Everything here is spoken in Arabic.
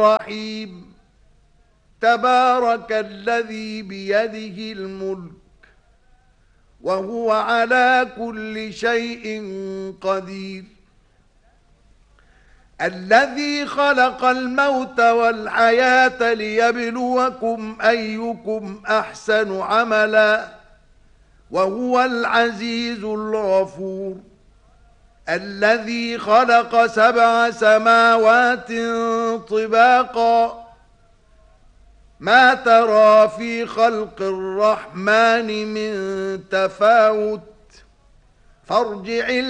الرحيم تبارك الذي بيده الملك وهو على كل شيء قدير الذي خلق الموت والحياة ليبلوكم أيكم أحسن عملا وهو العزيز الغفور الذي خلق 7 سماوات طباقا ما ترى في خلق الرحمن من تفاوت فارجع